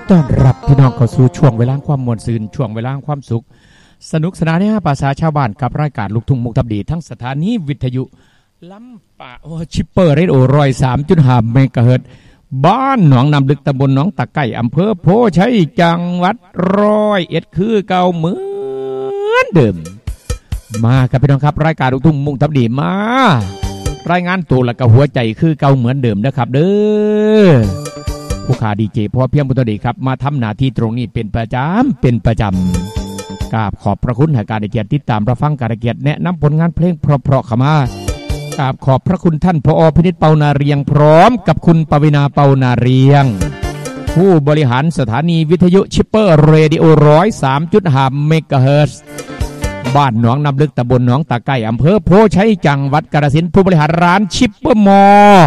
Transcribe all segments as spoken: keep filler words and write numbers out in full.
ต้อนรับพี่น้องเข้าสู่ช่วงเวลาความมวลซื่นช่วงเวลาความสุขสนุกสนานในภาษาชาวบ้านกับรายการลูกทุ่งมุกทับดีทั้งสถานีวิทยุลำปะโอชิปเปอร์เรดิโอร้อยสามจุดห้าเมกะเฮิรตซ์บ้านหนองนำลึกตำบลหนองตะไก่อำเภอโพชัยจังหวัดร้อยเอ็ดคือเก่าเหมือนเดิมมาครับพี่น้องครับรายการลูกทุ่งมุกทับดีมารายงานตัวและก็หัวใจคือเก่าเหมือนเดิมนะครับเด้อผู้ขาดีเจพอเพียงบุตรดีครับมาทำหน้าที่ตรงนี้เป็นประจำเป็นประจำกราบขอบพระคุณให้การเกียรติติดตามรับฟังการเกียรติแนะนำผลงานเพลงเพราะๆเข้ามากราบขอบพระคุณท่านผอ.พินิจเปานาเรียงพร้อมกับคุณปวินาเปานาเรียงผู้บริหารสถานีวิทยุชิปเปอร์เรดิโอร้อยสามจุดห้าเมกะเฮิรตซ์บ้านหนองน้ำลึกตำบลหนองตะไก่อำเภอโพชัยจังหวัดกาฬสินธุ์ผู้บริหารร้านชิปเปอร์มอ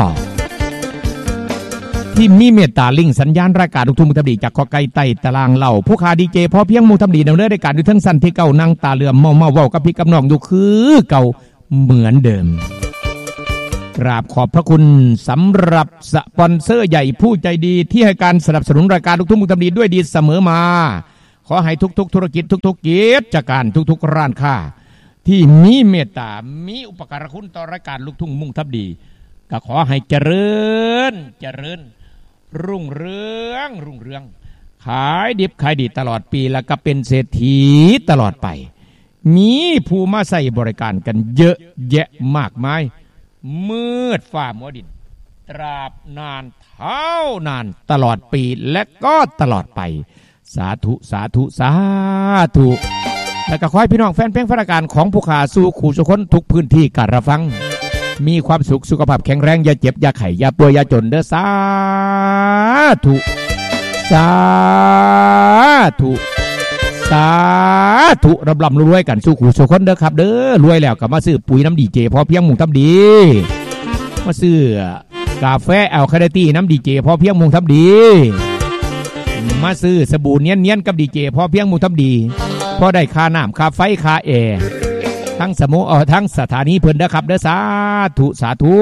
ที่มีเมตตาลิงสัญญาณรายการลูกทุ่งมุกทับดีจากข้อไก่ไต่ตารางเหล่าผู้ขาดีเจพอเพียงมุกทับดีดำเนินรายการอยู่ทั้งสั้นที่เก่านั่งตาเหลื่อมเมาเมาเว้ากับพี่กับน้องอยู่คือเก่าเหมือนเดิมกราบขอบพระคุณสำหรับสปอนเซอร์ใหญ่ผู้ใจดีที่ให้การสนับสนุนรายการลูกทุ่งมุกทับดีด้วยดีเสมอมาขอให้ทุกๆธุรกิจทุกๆกิจการทุกๆร้านค้าที่มีเมตตามีอุปการะคุณต่อรายการลูกทุ่งมุกทับดีก็ขอให้เจริญเจริญรุ่งเรืองรุ่งเรืองขายดิบขายดีตลอดปีแล้วก็เป็นเศรษฐีตลอดไปมีผู้มาใส่บริการกันเยอะแยะมากมายมืดฟ้ามัวดินตราบนานเท่านานตลอดปีและก็ตลอดไปสาธุสาธุสาธุและก็ขอให้พี่น้องแฟนเพลงแฟนรายการของผู้ขาสู่ขู่สุคนทุกพื้นที่การรับฟังมีความสุขสุขภาพแข็งแรงอย่าเจ็บอย่าไข้อย่าป่วยอย่าจนเด้อสาธุสาธุสาธุรำลำรวยกันสู่ขู่สุคนเด้อครับเด้อรวยแล้วก็มาซื้อปุ๋ยน้ำดีเจพอเพียงมุงทำดีมาซื้อกาแฟแอลคาเดตี้น้ำดีเจพอเพียงมุงทำดีมาซื้อสบู่เนียนเนียนกับดีเจพอเพียงมุงทำดีพอได้ค่าน้ำค่าไฟค่าแอร์ทั้งสมุเอาทั้งสถานีเพิ่นนะครับเด้อสาธุสาธุ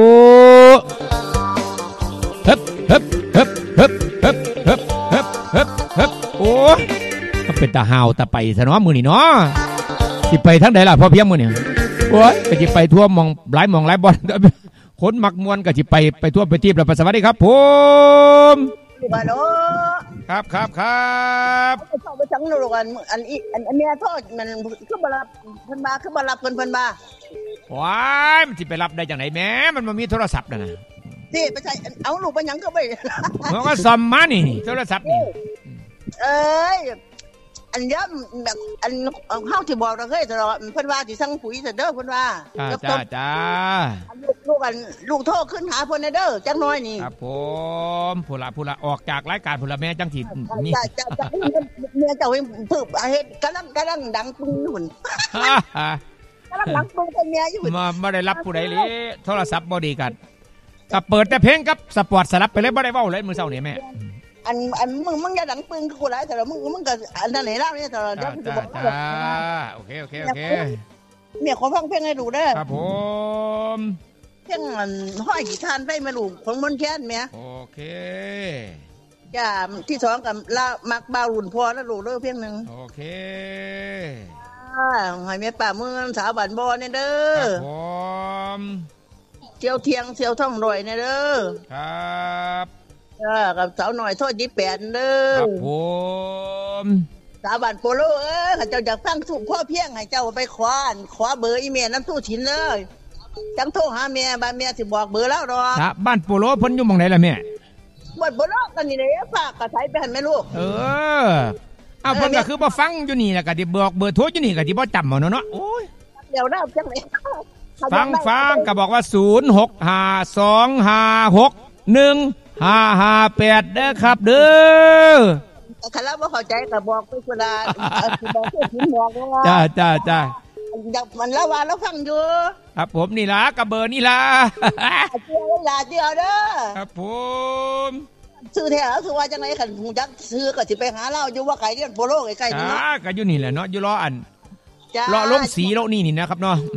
ฮึบฮึบฮึบฮึบฮึบฮึบฮึบฮึบฮึบโอ้ก็เป็นตาหาวตาไปซะเนาะมื้อนี้เนาะสิไปทางใดล่ะพอเพียงมื้อนี้โอ้ยก็สิไปทั่วมองหลายมองหลายบ่อนคนมักม่วนก็สิไปไปทั่วไปทีบแล้วสวัสดีครับผมฮัลโหลครับครับครับเข้าไปจังโลกันอันอีอันเมียโทษมันคือบ่รับเพิ่นมาคือบ่รับเพิ่นเพิ่นมาว้ายมันสิไปรับได้จังได๋แม่มันบ่มีโทรศัพท์น่ะนะสิไปใช้เอาลูกไปหยังก็ไปมันก็ซ่อมมานี่โทรศัพท์นี่เอ้ยอันย่ำแบบอันเฮาที่บอกเราเคยตลอดเพิ่นว่าสิสั่งปุ๋ยซะเด้อเพิ่นว่าจ้าจ้าลูกลูกอันลูกโทรขึ้นหาเพิ่นเด้อจังน้อยนี่ครับผมผู้ละผู้ละออกจากรายการผู้ละแม่จังสินี่จ้าจ้าเมียเจ้าเองพึบเฮ็ดกำลังกำลังดังปึ้งหุ่นกำลังดังปึ้งเป็นเมียอยู่มาบ่ได้รับผู้ใดเลยโทรศัพท์บ่ดีกันก็เปิดแต่เพลงกับสปอร์ตสลับไปเลยบ่ได้เว้าเลยมื้อเช้านี่แม่อันอันมึงมึงอย่าดังปึ้งกูหลายแต่ละมึงมึงก็อันนั้นไหนล่ะเนี่ยแต่ละเดี๋ยวกูจะบอกจ้าโอเคโอเคโอเคเมียขอฟังเพลงให้ดูเด้อครับผมเพลงมันห้อยกี่ทานไปมาลูกของมนแค้นเมียโอเคจ้าที่สองกับละมักบ่าวรุ่นพอแล้วลูกเด้อเพลงนึงโอเคอ่าให้แม่ป้าเมืองสาวบ้านบ่อเนี่ยเด้อครับผมเจียวเทียงเจียวท่องรอยเนี่ยเด้อครับเออกับสาวหน่อยโทษยี่แปดเด้อครับผมสาวบ้านโปโลเออข้าเจ้าอยากฟังสุขพ่อเพียงให้เจ้าไปขวานขวาเบอร์อีเมลน้ำตู้ฉินเลยจังโทรหาแม่บ้านแม่สิบอกเบอร์แล้วดอกบ้านโปโลเพิ่นอยู่หม้องไหนล่ะแม่บ้านโปโลกันนี่เด้อฝากกระไถไปหั่นแม่ลูกเอออ้าวเพิ่นก็คือบ่ฟังอยู่นี่แหละก็สิบอกเบอร์โทรอยู่นี่ก็สิบ่จำเอาเนาะเนาะโอ้ยเดี๋ยวนะจังได๋ฟังฟังก็บอกว่าศูนย์ หก ห้า สอง ห้า หก หนึ่ง ห้า ห้า แปดเด้อครับเด้อถ้าเราบ่เข้าใจก็บอกไปพุ่นล่ะสิบอกเพิ่นสิบอกว่าจ้าจ้าจ้าอยากมันละว่าเราฟังอยู่ครับผมนี่ล่ะกับเบอร์นี่ล่ะเจียวล่ะเจียวเด้อครับผมซื้อแท้แล้วคือว่าจังได๋คันฮู้จักซื้อก็สิไปหาเราอยู่ว่าไกลเรียนโปโลใกล้ๆนี่เนาะก็อยู่นี่แหละเนาะอยู่รออันรอลงสีโลนี่นี่นะครับเนาะน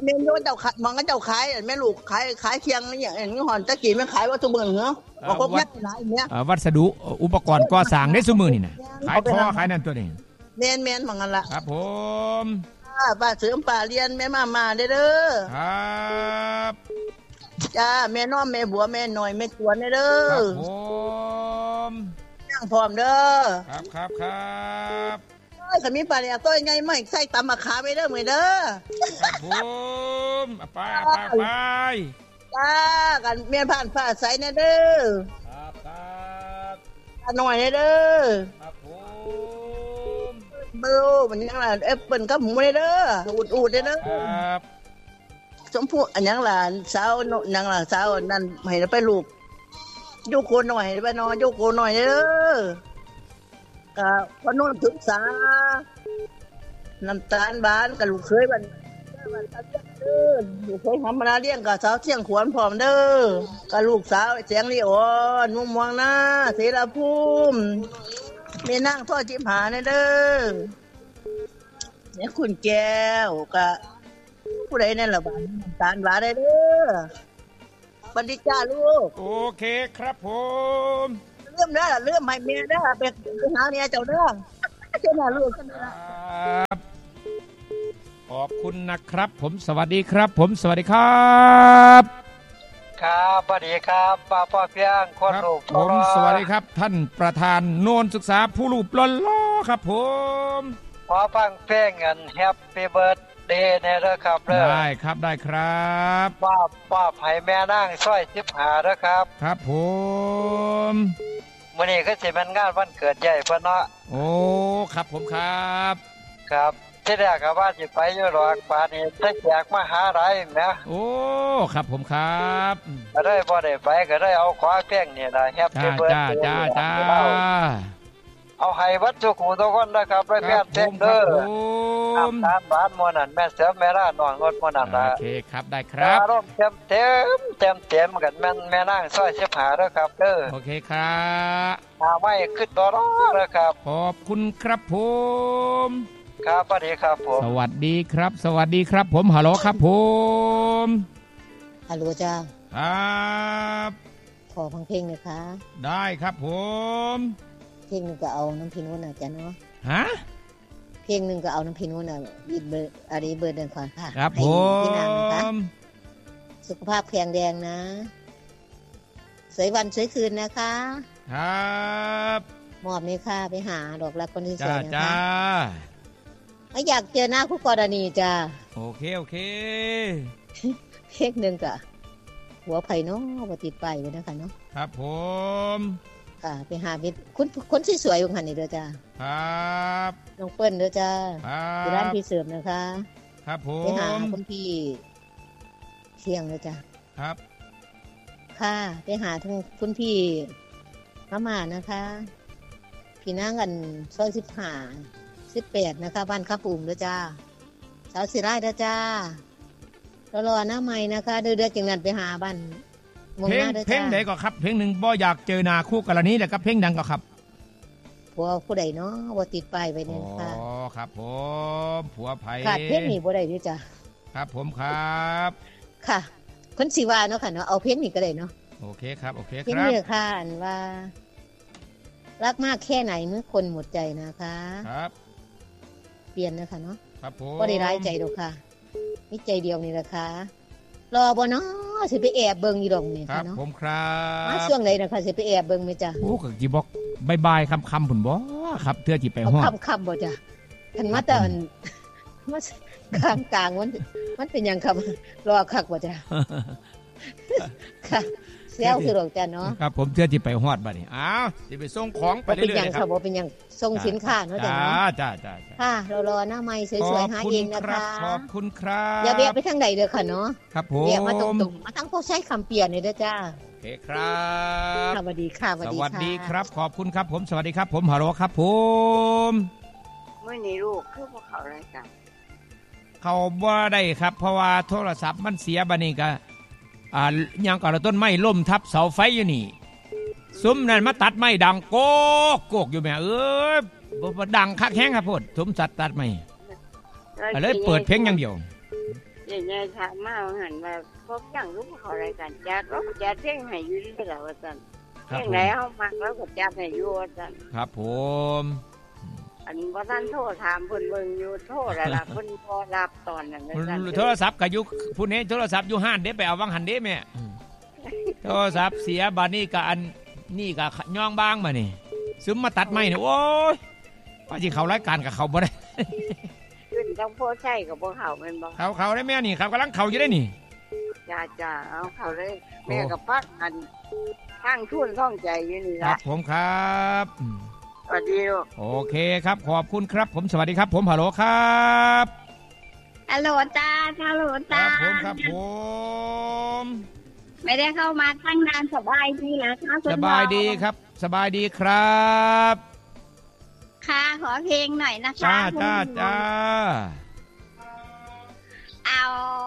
เมนโยเจ้าขายมองก็เจ้าขายแม่ลูกขายขายเคียงอย่างนี้หอนตะกี้แม่ขายว่าทุกเมืองเหรอบอกว่าแม่หลายเนี้ยวัสดุอุปกรณ์ก่อสร้างได้ซุมื้อนี่น่ะขายท่อขายนั่นตัวนี้แม่นแม่นเหมือนกันล่ะครับผมป้าเสริมป้าเรียนแม่มามาเด้อเด้อครับจ้าแม่น้อมแม่บัวแม่หน่อยแม่จวนเด้อครับผมนั่งพร้อมเด้อครับครับครับขมิ้นปลาเนี่ยต้นไงไม่ใส่ตำมะขามไปเด้อมือเด้อครับผมไปไปไปจ้ากันเมียผ่านฝ่าใส่เนี่ยเด้อครับครับหน่อยเนี่ยเด้อครับผมเบลมันยังล่ะแอปเปิลกับหมูเนี่ยเด้ออุดอุดเนี่ยเด้อครับสมพูอันยังล่ะสาวยังล่ะสาวนั่นให้เราไปลูกโยโกหน่อยไปนอนโยโกหน่อยเด้อกับพอนุ่นถึงสาน้ำตาลบานกับลูกเคยบันบันตาเลี้ยงเด้อลูกเคยทำมาเลี้ยงกับสาวเที่ยงขวนพร้อมเด้อกับลูกสาวเสียงลีอ่อนมุ่งมองหน้าเสรีภูมิมีนั่งทอดจิ้มหาเด้อเนี่ยคุณแก้วกับผู้ใดนั่นละบ้านน้ำตาลบานได้เด้อบันดิจ้าลูกโอเคครับผมเริ่มแล้วเริ่มใหม่เมียได้เป็นหาเนี่ยเจ้าเด้อเจ้าหน้าลูกครับขอบคุณนะครับผมสวัสดีครับผมสวัสดีครับครับสวัสดีครับป้าพ่อเพียงคนรูปผมสวัสดีครับท่านประธานโนนศึกษาผู้รูปล้อล้อครับผมขอฟังเพลงกันแฮปปี้เบิร์ดเดย์เนี่ยนะครับได้ครับได้ครับป้าป้าไผ่แม่นั่งสร้อยทิพหาแล้วครับครับผมมื้อนี้ก็สิเป็นงานวันเกิดใหญ่เพิ่นเนาะโอ้ครับผมครับครับที่แรกก็ว่าสิไปอยู่หรอกป่านนี้ถ้าแจกมาหาหลายแหมโอ้ครับผมครับก็ได้บ่ได้ไปก็ได้เอาขอเพลงนี่ล่ะแฮปปี้เบิร์ดเดย์จ้าจ้าเอาให้วัดจุกูทุกคนนะครับด้วยแม่เต้นเด้อตามตามบ้านมวนั่นแม่เสือแม่ล่าน้องงดมวนั่นล่ะโอเคครับได้ครับอารมณ์เต็มเต็มเต็มเต็มกันแม่แม่นางซอยสิบห้าเด้อครับเด้อโอเคครับมาไว้ขึ้นตัวรอเด้อครับขอบคุณครับผมครับสวัสดีครับผมสวัสดีครับสวัสดีครับผมฮัลโหลครับผมฮัลโหลจ้าครับขอฟังเพลงหน่อยค่ะได้ครับผมเพลงหนึ่งก็เอาน้ำพินวนน่ะจ้ะเนาะฮะเพลงหนึ่งก็เอาน้ำพินวนน่ะอีกเบอร์อะไรเบอร์เดินขวาค่ะครับผมสุขภาพแข็งแรงนะสวยวันสวยคืนนะคะครับมอบนี่ค่ะไปหาดอกรักคนที่สวยนะคะจ้าไม่อยากเจอหน้าคู่กรณีจ้าโอเคโอเคเพลงหนึ่งก็หัวไผ่เนาะว่าติดไปไว้นะคะเนาะครับผมค่ะไปหามิตรคุณคนที่สวยของหันนี่เด้อจ้าครับน้องเปิ้ลเด้อจ้าครับร้านพี่เสริมนะคะครับผมไปหาคุณพี่เชียงเด้อจ้าครับค่ะไปหาทั้งคุณพี่พระมานะคะพี่นางกันซอยสิบห้าสิบแปดนะคะบ้านข้าปุ่มเด้อจ้าสาวศิราเด้อจ้ารอหน้าใหม่นะคะเดือดๆจังนั้นไปหาบ้านเพลงเพลงไหนก็ครับเพลงหนึ่งบ่อยากเจอหน้าคู่กรณีแหละครับเพลงดังก็ครับผัวผู้ใดเนาะว่าติดป้ายไว้เนี่ยค่ะอ๋อครับผมผัวไผ่ขาดเพลงนี้บ่ได้ด้วยจ้ะครับผมครับค่ะคนสิว่าเนาะค่ะเนาะเอาเพลงนี้ก็ได้เนาะโอเคครับโอเคครับเพลงนี้ค่ะอันว่ารักมากแค่ไหนเมื่อคนหมดใจนะคะครับเปลี่ยนนะคะเนาะครับผมบ่ได้ร้ายใจดอกค่ะมีใจเดียวนี่แหละค่ะรอบ่เนาะสิไปแอบเบิ่งอยู่ดอกนี่ค่ะเนาะครับผมครับมาช่วงไหนนะคะสิไปแอบเบิ่งมั้ยจ้ะโอ้ก็สิบอกบายๆค่ำๆพุ่นบ่ครับเทื่อสิไปฮอดค่ำๆบ่จ้ะคันมาแต่อันมากลางๆมันมันเป็นหยังครับรอคักบ่จ้ะค่ะเซลคือดอกจ้ะเนาะครับผมเทื่อสิไปฮอดบัดนี้อ้าวสิไปส่งของไปเรื่อยๆครับเป็นหยังครับบ่เป็นหยังส่งสินค้าเนาะจ้ะเนาะจ้าๆๆค่ะรอๆหน้าใหม่สวยๆหาเองนะคะขอบคุณครับอย่าแวะไปทางใดเด้อค่ะเนาะครับผมแวะมาตรงๆมาทางพวกใช้คำเปลี่ยนนี่เด้อจ้าโอเคครับสวัสดีค่ะสวัสดีครับขอบคุณครับผมสวัสดีครับผมฮัลโหลครับผมมื้อนี้ลูกคือพวกเขาอะไรกันเขาบ่ได้ครับเพราะว่าโทรศัพท์มันเสียบัดนี้ก็อ่ายังก็ต้นไม้ล้มทับเสาไฟอยู่นี่ซุ้มนั่นมาตัดไม้ดังโกกโกกอยู่แม่เอ้ยบ่ดังคักแฮงครับพุ่นสมสัตว์ตัดไม้เลยเปิดเพลงอย่างเดียวใหญ่ๆถามมาหันมาพบจังรู้เขาอะไรกันจัดแล้วก็จัดเพ่งให้อยู่ที่เราว่าซั่นเพ่งไหนเฮามักแล้วก็จัดให้อยู่ว่าซั่นครับผมอันบ่ทันโทรถามเพิ่นเบิ่งอยู่โทรแล้วล่ะเพิ่นพอรับตอนนั้นซั่นโทรศัพท์ก็อยู่ผู้นี้โทรศัพท์อยู่ห้านเด้ไปเอาวังหันเด้แม่โทรศัพท์เสียบัดนี้ก็อันนี่ก็ย่องบางมานี่ซึมมาตัดไม้นี่โอ้ยว่าสิเข้ารายการกับเขาบ่ได้ขึ้นต้องโพใช่กับบ่เข้าแม่นบ่เขาเขาได้แม่นี่ครับกำลังเข้าอยู่ได้นี่จ้าๆเอาเข้าเลยแม่ก็พักอันทางทุนท่องใจอยู่นี่ล่ะครับผมครับสวัสดีโอเคครับขอบคุณครับผมสวัสดีครับผมฮัลโหลครับฮัลโหลจ้าฮัลโหลจ้าครับผมครับผมไม่ได้เข้ามาตั้งนานสบายดีแล้วค่ะสบายดีครับสบายดีครับค่ะขอเพลงหน่อยนะคะจ้าจ้าจ้าเอา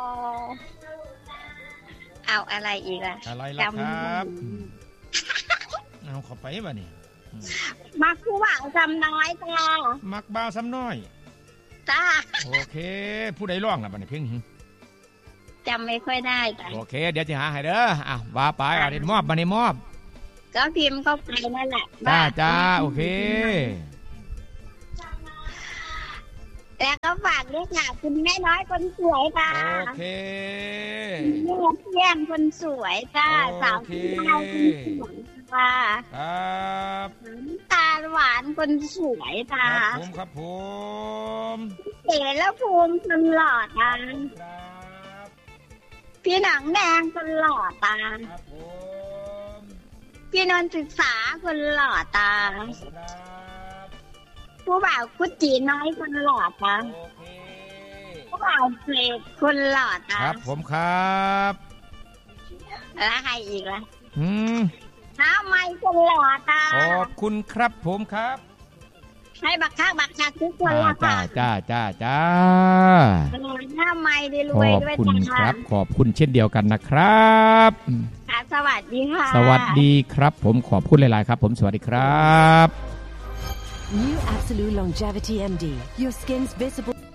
เอาอะไรอีกล่ะอะไรล่ะครับเอาเข้าไปบ่นี่มักผู้บ่าวซ้ำน้อยจ้ามักบ่าวซ้ำน้อยจ้าโอเคผู้ใดร้องล่ะบัดนี้เพลงจำไม่ค่อยได้จ้ะโอเคเดี๋ยวจะหาให้เด้ออ่ะว่าไปอ่ะนี่มอบบัดนี้มอบก็พิมพ์เข้าไปนั่นแหละจ้าจ้าโอเคแล้วก็ฝากด้วยค่ะคุณแม่น้อยคนสวยค่ะโอเคแม่เพี้ยนคนสวยจ้าสาวที่เราคนสวยค่ะครับตาหวานคนสวยจ้าครับผมครับผมเก๋แล้วภูมิคนหล่อจ้าพี่หนังแดงคนหล่อตาครับผมพี่นนท์ศึกษาคนหล่อตาผู้บ่าวกุจีน้อยคนหล่อตาผู้บ่าวเปรตคนหล่อตาครับผมครับแล้วใครอีกล่ะอืมน้าไม้คนหล่อตาขอบคุณครับผมครับให้บักคักบักคักทุกคนละค่ะจ้าจ้าจ้าหน้าไม้ได้รวยด้วยขอบคุณครับขอบคุณเช่นเดียวกันนะครับค่ะสวัสดีค่ะสวัสดีครับผมขอบคุณหลายๆครับผมสวัสดีครับ New Absolute Longevity เอ็ม ดี Your skin's visible